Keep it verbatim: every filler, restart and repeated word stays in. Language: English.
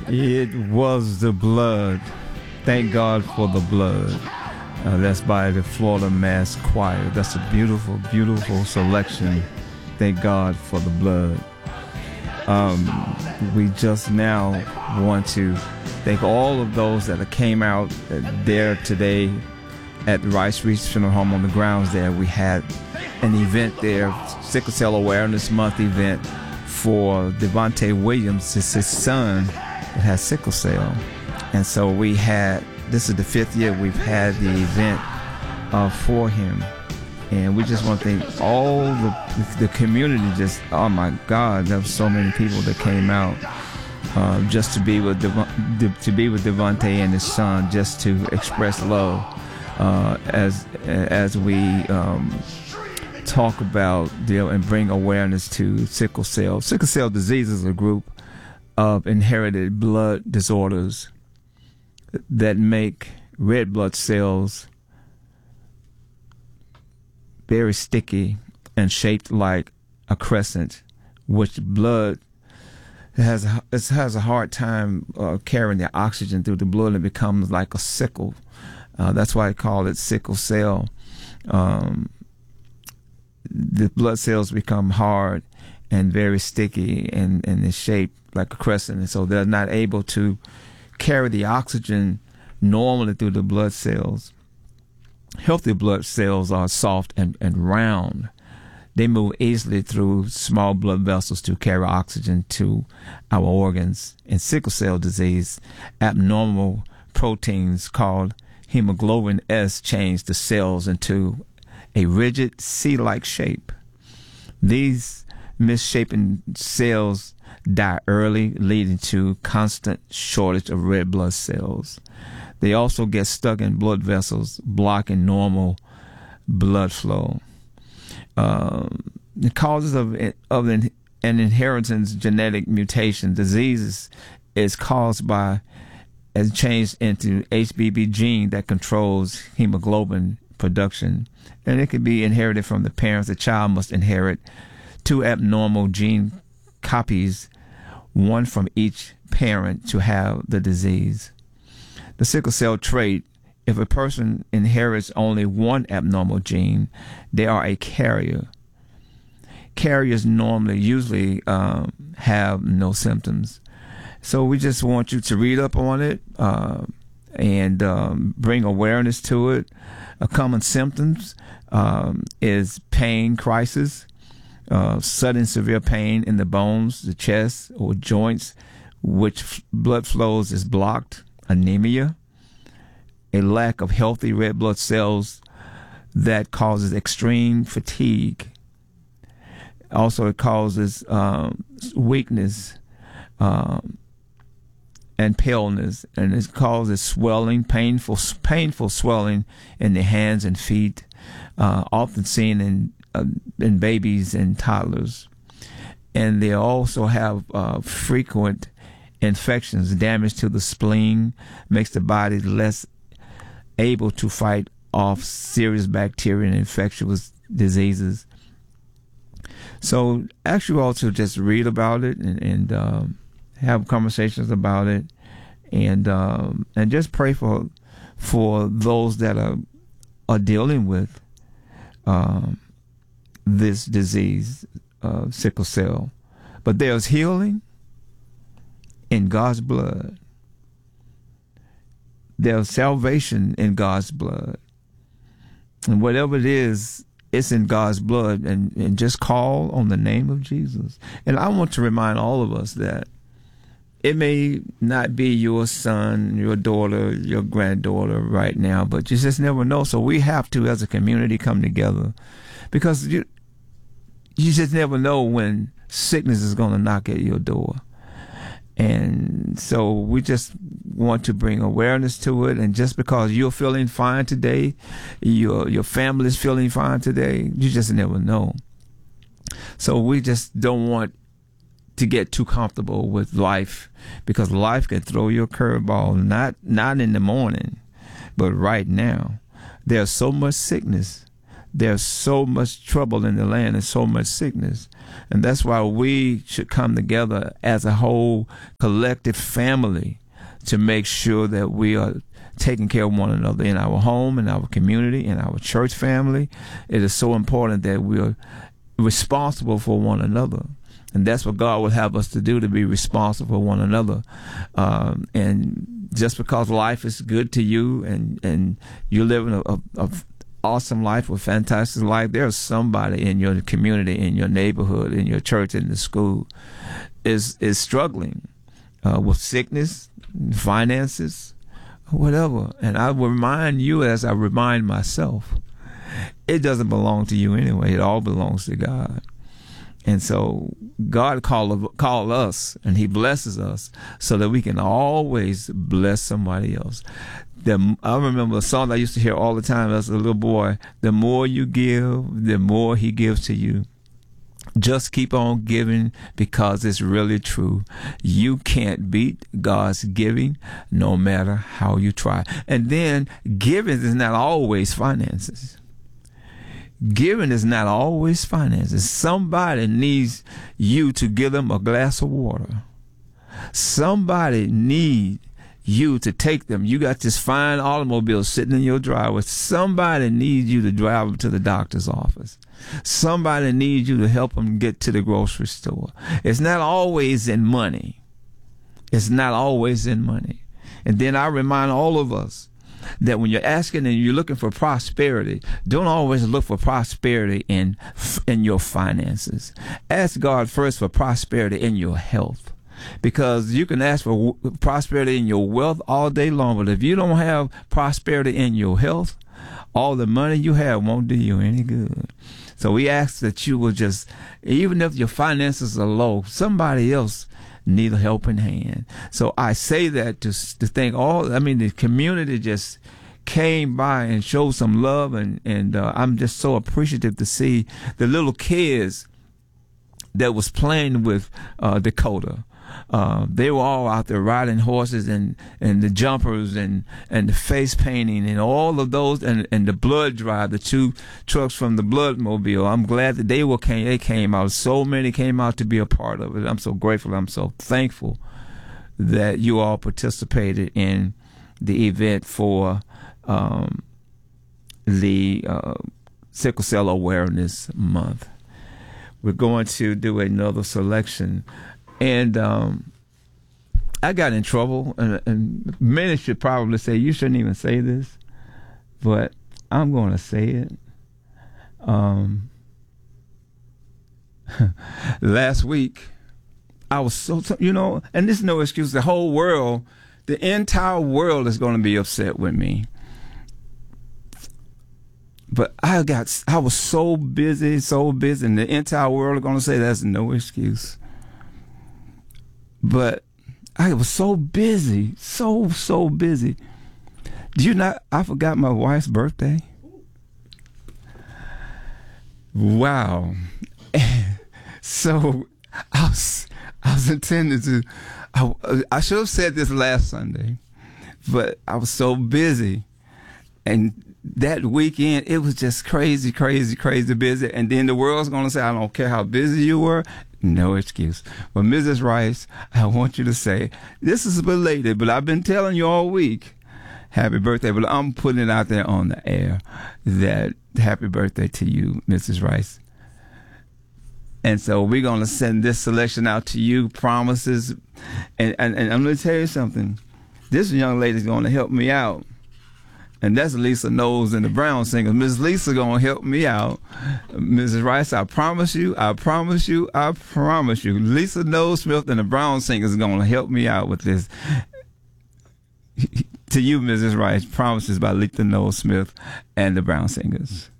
It was the blood. Thank God for the blood. Uh, that's by the Florida Mass Choir. That's a beautiful, beautiful selection. Thank God for the blood. Um, we just now want to thank all of those that came out there today at Rice Reach Funeral Home on the grounds there. We had an event there, Sickle Cell Awareness Month event for Devontae Williams. It's his son that has sickle cell. And so we had, this is the fifth year we've had the event uh, for him. And we just want to thank all the the community. Just, oh my God, there were so many people that came out uh, just to be with Devon, to be with Devontae and his son, just to express love uh, as as we um, talk about the, and bring awareness to sickle cell. Sickle cell disease is a group of inherited blood disorders that make red blood cells very sticky and shaped like a crescent, which blood has it has a hard time uh, carrying the oxygen through the blood, and it becomes like a sickle. Uh, that's why I call it sickle cell. Um, the blood cells become hard and very sticky and, and is shaped like a crescent, and so they're not able to carry the oxygen normally through the blood cells. Healthy blood cells are soft and, and round. They move easily through small blood vessels to carry oxygen to our organs. In sickle cell disease, abnormal proteins called hemoglobin S change the cells into a rigid C-like shape. These misshapen cells die early, leading to constant shortage of red blood cells. They also get stuck in blood vessels, blocking normal blood flow. Um, the causes of of an, an inheritance genetic mutation diseases is caused by as changed into H B B gene that controls hemoglobin production, and it can be inherited from the parents. The child must inherit two abnormal gene copies, one from each parent, to have the disease. The sickle cell trait, if a person inherits only one abnormal gene, they are a carrier. Carriers normally, usually um, have no symptoms. So we just want you to read up on it uh, and um, bring awareness to it. A common symptoms um, is pain, crisis, uh, sudden severe pain in the bones, the chest, or joints, which f- blood flows is blocked. Anemia, a lack of healthy red blood cells that causes extreme fatigue. Also, it causes um, weakness um, and paleness, and it causes swelling, painful, painful swelling in the hands and feet, uh, often seen in uh, in babies and toddlers. And they also have uh, frequent infections. Damage to the spleen makes the body less able to fight off serious bacteria and infectious diseases. So ask you all to just read about it and, and um, have conversations about it, and um, and just pray for for those that are are dealing with um, this disease, uh, sickle cell. But there's healing in God's blood. There's salvation in God's blood. And whatever it is, it's in God's blood. And, and just call on the name of Jesus. And I want to remind all of us that it may not be your son, your daughter, your granddaughter right now, but you just never know. So we have to, as a community, come together, because you, you just never know when sickness is going to knock at your door. And so we just want to bring awareness to it. And just because you're feeling fine today, your your family is feeling fine today, you just never know. So we just don't want to get too comfortable with life, because life can throw you a curveball, not not in the morning, but right now. There's so much sickness there's so much trouble in the land and so much sickness. And that's why we should come together as a whole collective family to make sure that we are taking care of one another in our home, in our community, in our church family. It is so important that we are responsible for one another. And that's what God will have us to do, to be responsible for one another. Um, and just because life is good to you and, and you're living a, a, a awesome life, a fantastic life, there's somebody in your community, in your neighborhood, in your church, in the school is is struggling uh, with sickness, finances, whatever. And I will remind you, as I remind myself, it doesn't belong to you anyway. It all belongs to God. And so God called call us, and he blesses us so that we can always bless somebody else. The, I remember a song I used to hear all the time as a little boy: the more you give, the more he gives to you. Just keep on giving, because it's really true. You can't beat God's giving no matter how you try. And then giving is not always finances. Giving is not always finances. Somebody needs you to give them a glass of water. Somebody needs you to take them. You got this fine automobile sitting in your driveway. Somebody needs you to drive them to the doctor's office. Somebody needs you to help them get to the grocery store. It's not always in money. It's not always in money. And then I remind all of us that when you're asking and you're looking for prosperity, don't always look for prosperity in in your finances. Ask God first for prosperity in your health, because you can ask for w- prosperity in your wealth all day long, but if you don't have prosperity in your health, all the money you have won't do you any good. So we ask that you will just, even if your finances are low, somebody else need a helping hand. So I say that to to think all, I mean, the community just came by and showed some love, and, and uh, I'm just so appreciative to see the little kids that was playing with uh, Dakota. Uh, they were all out there riding horses, and, and the jumpers and, and the face painting and all of those, and, and the blood drive, the two trucks from the blood mobile. I'm glad that they were came, they came out. So many came out to be a part of it. I'm so grateful. I'm so thankful that you all participated in the event for um, the uh, Sickle Cell Awareness Month. We're going to do another selection. And um, I got in trouble, and, and many should probably say, you shouldn't even say this, but I'm going to say it. Um, last week, I was so, you know, and this is no excuse. The whole world, the entire world is going to be upset with me. But I got, I was so busy, so busy, and the entire world is going to say that's no excuse. But I was so busy, so, so busy. Do you not, I forgot my wife's birthday. Wow. So I was, I was intending to, I, I should have said this last Sunday, but I was so busy. And that weekend, it was just crazy, crazy, crazy busy. And then the world's going to say, I don't care how busy you were. No excuse. But Missus Rice, I want you to say, this is belated, but I've been telling you all week, happy birthday. But I'm putting it out there on the air that happy birthday to you, Missus Rice. And so we're going to send this selection out to you, promises. And, and, and I'm going to tell you something. This young lady's going to help me out. And that's Lisa Knowles and the Brown Singers. Miss Lisa gonna help me out. Missus Rice, I promise you, I promise you, I promise you. Lisa Knowles Smith and the Brown Singers are gonna help me out with this. To you, Missus Rice, promises by Lisa Knowles Smith and the Brown Singers.